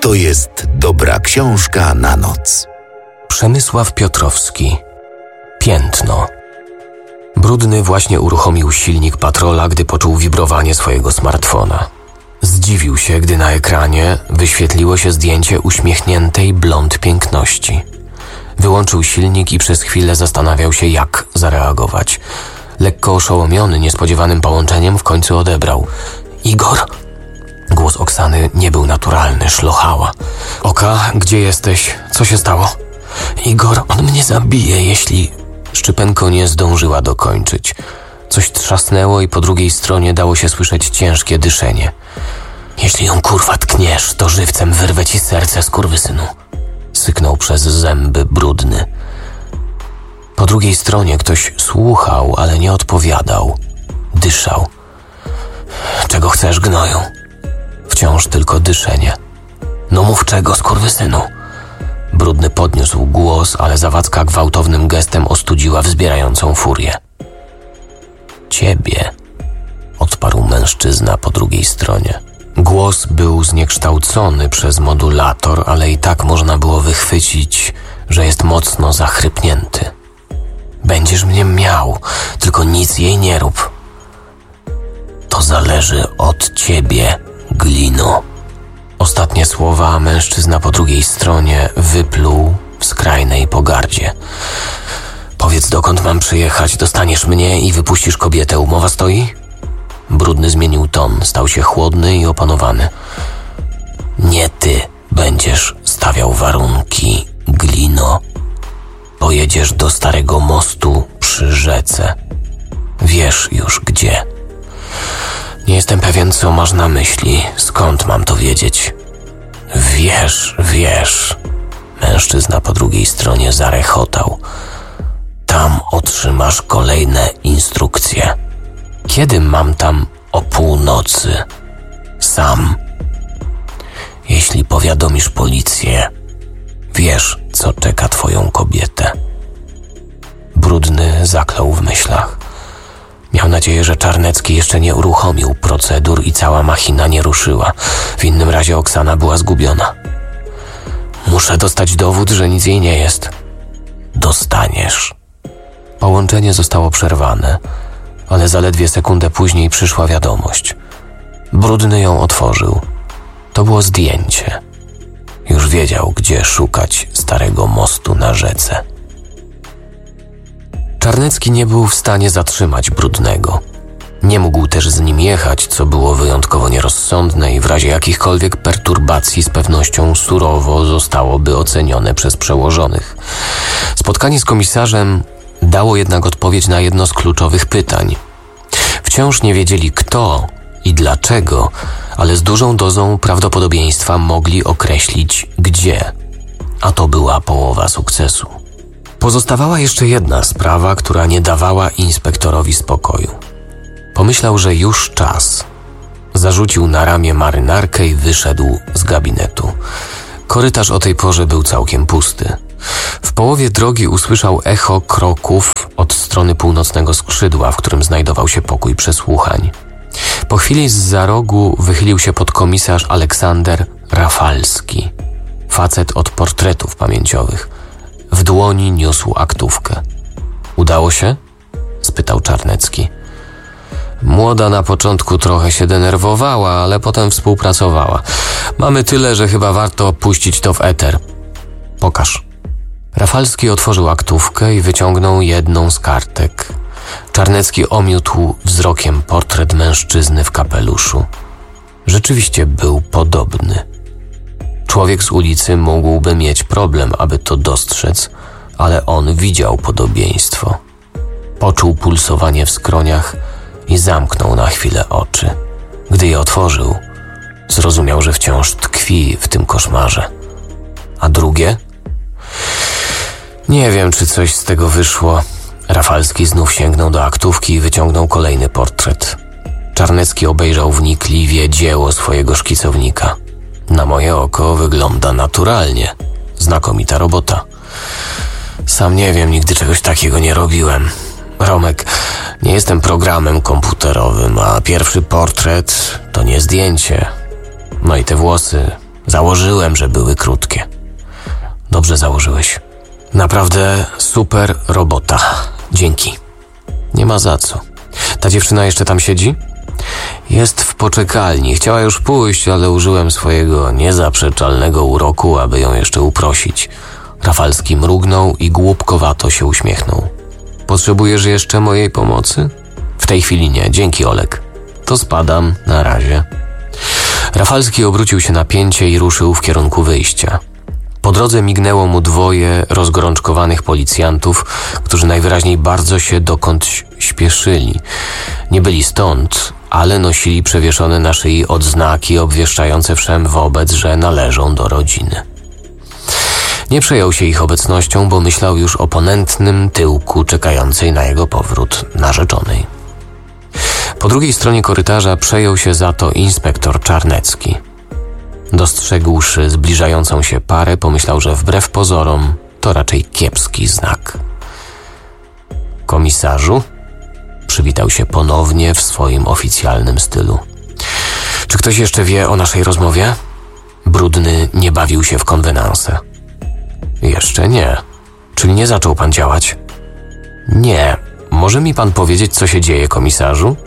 to jest dobra książka na noc. Przemysław Piotrowski. Piętno. Brudny właśnie uruchomił silnik patrola, gdy poczuł wibrowanie swojego smartfona. Zdziwił się, gdy na ekranie wyświetliło się zdjęcie uśmiechniętej blond piękności. Wyłączył silnik i przez chwilę zastanawiał się, jak zareagować. Lekko oszołomiony niespodziewanym połączeniem w końcu odebrał. Igor? Głos Oksany nie był naturalny, szlochała. Oka, gdzie jesteś? Co się stało? Igor, on mnie zabije, jeśli... Szczypenko nie zdążyła dokończyć. Coś trzasnęło i po drugiej stronie dało się słyszeć ciężkie dyszenie. Jeśli ją kurwa tkniesz, to żywcem wyrwę ci serce, skurwysynu. Syknął przez zęby Brudny. Po drugiej stronie ktoś słuchał, ale nie odpowiadał. Dyszał. Czego chcesz, gnoju? Wciąż tylko dyszenie. No mów czego, skurwysynu? Brudny podniósł głos, ale Zawadzka gwałtownym gestem ostudziła wzbierającą furię. Ciebie, odparł mężczyzna po drugiej stronie. Głos był zniekształcony przez modulator, ale i tak można było wychwycić, że jest mocno zachrypnięty. Będziesz mnie miał, tylko nic jej nie rób. To zależy od ciebie, glino. Ostatnie słowa mężczyzna po drugiej stronie wypluł w skrajnej pogardzie. Powiedz, dokąd mam przyjechać, dostaniesz mnie i wypuścisz kobietę, umowa stoi? Brudny zmienił ton, stał się chłodny i opanowany. Nie ty będziesz stawiał warunki, glino. Pojedziesz do Starego Mostu przy rzece. Wiesz już gdzie. Nie jestem pewien, co masz na myśli. Skąd mam to wiedzieć? Wiesz. Mężczyzna po drugiej stronie zarechotał. Tam otrzymasz kolejne instrukcje. Kiedy mam tam o północy? Sam. Jeśli powiadomisz policję, wiesz, co czeka twoją kobietę. Brudny zaklął w myślach. Miał nadzieję, że Czarnecki jeszcze nie uruchomił procedur i cała machina nie ruszyła. W innym razie Oksana była zgubiona. Muszę dostać dowód, że nic jej nie jest. Dostaniesz. Połączenie zostało przerwane, ale zaledwie sekundę później przyszła wiadomość. Brudny ją otworzył. To było zdjęcie. Już wiedział, gdzie szukać Starego Mostu na rzece. Czarnecki nie był w stanie zatrzymać Brudnego. Nie mógł też z nim jechać, co było wyjątkowo nierozsądne i w razie jakichkolwiek perturbacji z pewnością surowo zostałoby ocenione przez przełożonych. Spotkanie z komisarzem dało jednak odpowiedź na jedno z kluczowych pytań. Wciąż nie wiedzieli kto i dlaczego, ale z dużą dozą prawdopodobieństwa mogli określić gdzie. A to była połowa sukcesu. Pozostawała jeszcze jedna sprawa, która nie dawała inspektorowi spokoju. Pomyślał, że już czas. Zarzucił na ramię marynarkę i wyszedł z gabinetu. Korytarz o tej porze był całkiem pusty. W połowie drogi usłyszał echo kroków od strony północnego skrzydła, w którym znajdował się pokój przesłuchań. Po chwili zza rogu wychylił się podkomisarz Aleksander Rafalski. Facet od portretów pamięciowych. W dłoni niósł aktówkę. Udało się? Spytał Czarnecki. Młoda na początku trochę się denerwowała, ale potem współpracowała. Mamy tyle, że chyba warto puścić to w eter. Pokaż. Rafalski otworzył aktówkę i wyciągnął jedną z kartek. Czarnecki omiótł wzrokiem portret mężczyzny w kapeluszu. Rzeczywiście był podobny. Człowiek z ulicy mógłby mieć problem, aby to dostrzec, ale on widział podobieństwo. Poczuł pulsowanie w skroniach i zamknął na chwilę oczy. Gdy je otworzył, zrozumiał, że wciąż tkwi w tym koszmarze. A drugie? Nie wiem, czy coś z tego wyszło. Rafalski znów sięgnął do aktówki i wyciągnął kolejny portret. Czarnecki obejrzał wnikliwie dzieło swojego szkicownika. Na moje oko wygląda naturalnie. Znakomita robota. Sam nie wiem, nigdy czegoś takiego nie robiłem. Romek, nie jestem programem komputerowym, a pierwszy portret to nie zdjęcie. No i te włosy, Założyłem, że były krótkie. Dobrze założyłeś. Naprawdę super robota. Dzięki. Nie ma za co. Ta dziewczyna jeszcze tam siedzi? Jest w poczekalni. Chciała już pójść, ale użyłem swojego niezaprzeczalnego uroku, aby ją jeszcze uprosić. Rafalski mrugnął i głupkowato się uśmiechnął. Potrzebujesz jeszcze mojej pomocy? W tej chwili nie. Dzięki, Olek. To spadam. Na razie. Rafalski obrócił się na pięcie i ruszył w kierunku wyjścia. Po drodze mignęło mu dwoje rozgorączkowanych policjantów, którzy najwyraźniej bardzo się dokądś śpieszyli. Nie byli stąd, ale nosili przewieszone na szyi odznaki obwieszczające wszem wobec, że należą do rodziny. Nie przejął się ich obecnością, bo myślał już o ponętnym tyłku czekającej na jego powrót narzeczonej. Po drugiej stronie korytarza przejął się za to inspektor Czarnecki. Dostrzegłszy zbliżającą się parę, pomyślał, że wbrew pozorom to raczej kiepski znak. Komisarzu? Przywitał się ponownie w swoim oficjalnym stylu. Czy ktoś jeszcze wie o naszej rozmowie? Brudny nie bawił się w konwenanse. Jeszcze nie. Czyli nie zaczął pan działać? Nie. Może mi pan powiedzieć, co się dzieje, komisarzu?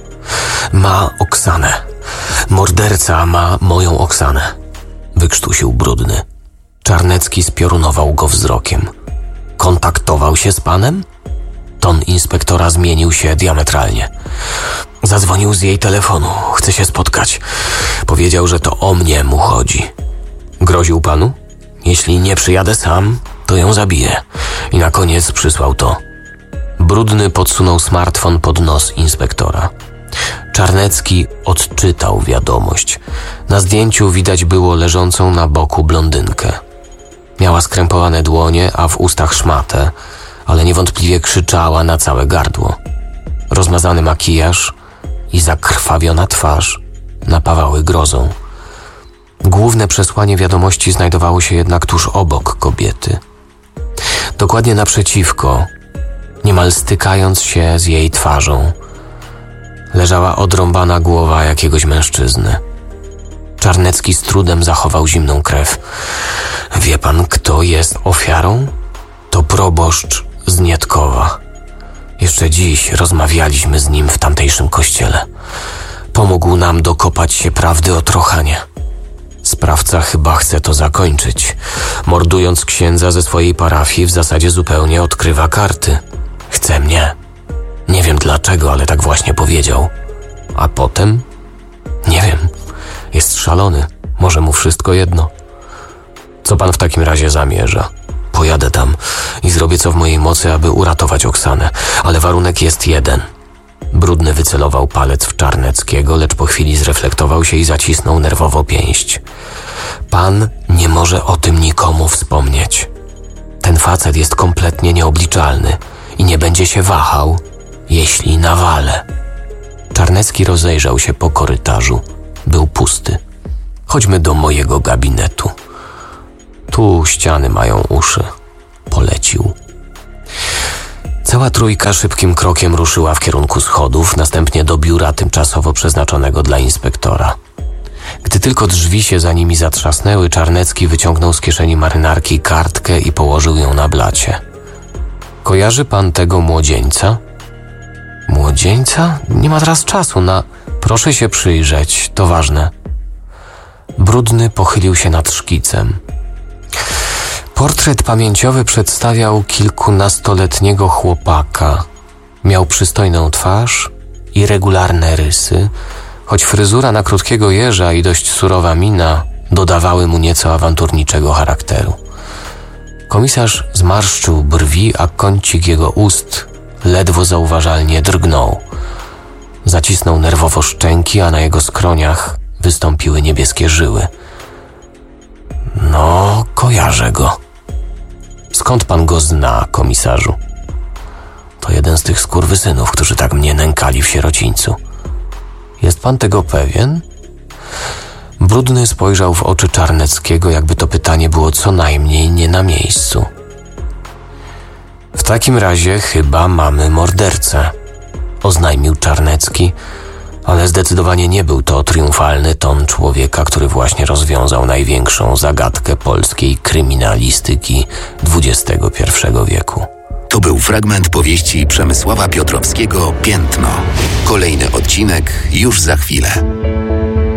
Ma Oksanę. Morderca ma moją Oksanę. Wykrztusił Brudny. Czarnecki spiorunował go wzrokiem. Kontaktował się z panem? Ton inspektora zmienił się diametralnie. Zadzwonił z jej telefonu. Chce się spotkać. Powiedział, że to o mnie mu chodzi. Groził panu? Jeśli nie przyjadę sam, to ją zabiję. I na koniec przysłał to. Brudny podsunął smartfon pod nos inspektora. Czarnecki odczytał wiadomość. Na zdjęciu widać było leżącą na boku blondynkę. Miała skrępowane dłonie, a w ustach szmatę, ale niewątpliwie krzyczała na całe gardło. Rozmazany makijaż i zakrwawiona twarz napawały grozą. Główne przesłanie wiadomości znajdowało się jednak tuż obok kobiety. Dokładnie naprzeciwko, niemal stykając się z jej twarzą, leżała odrąbana głowa jakiegoś mężczyzny. Czarnecki z trudem zachował zimną krew. Wie pan, kto jest ofiarą? To proboszcz z Nietkowa. Jeszcze dziś rozmawialiśmy z nim w tamtejszym kościele. Pomógł nam dokopać się prawdy o Trochanie. Sprawca chyba chce to zakończyć. Mordując księdza ze swojej parafii, w zasadzie zupełnie odkrywa karty. Chce mnie. Nie wiem dlaczego, ale tak właśnie powiedział. A potem? Nie wiem. Jest szalony. Może mu wszystko jedno. Co pan w takim razie zamierza? Pojadę tam i zrobię co w mojej mocy, aby uratować Oksanę. Ale warunek jest jeden. Brudny wycelował palec w Czarneckiego, lecz po chwili zreflektował się i zacisnął nerwowo pięść. Pan nie może o tym nikomu wspomnieć. Ten facet jest kompletnie nieobliczalny i nie będzie się wahał, jeśli nawalę. Czarnecki rozejrzał się po korytarzu. Był pusty. Chodźmy do mojego gabinetu. Tu ściany mają uszy. Polecił. Cała trójka szybkim krokiem ruszyła w kierunku schodów, następnie do biura tymczasowo przeznaczonego dla inspektora. Gdy tylko drzwi się za nimi zatrzasnęły, Czarnecki wyciągnął z kieszeni marynarki kartkę i położył ją na blacie. Kojarzy pan tego młodzieńca? Młodzieńca? Nie ma teraz czasu na... Proszę się przyjrzeć, to ważne. Brudny pochylił się nad szkicem. Portret pamięciowy przedstawiał kilkunastoletniego chłopaka. Miał przystojną twarz i regularne rysy, choć fryzura na krótkiego jeża i dość surowa mina dodawały mu nieco awanturniczego charakteru. Komisarz zmarszczył brwi, a kącik jego ust ledwo zauważalnie drgnął. Zacisnął nerwowo szczęki, a na jego skroniach wystąpiły niebieskie żyły. No, kojarzę go. Skąd pan go zna, komisarzu? To jeden z tych skurwysynów, którzy tak mnie nękali w sierocińcu. Jest pan tego pewien? Brudny spojrzał w oczy Czarneckiego, jakby to pytanie było co najmniej nie na miejscu. W takim razie chyba mamy mordercę, oznajmił Czarnecki, Ale zdecydowanie nie był to triumfalny ton człowieka, który właśnie rozwiązał największą zagadkę polskiej kryminalistyki XXI wieku. To był fragment powieści Przemysława Piotrowskiego „Piętno”. Kolejny odcinek już za chwilę.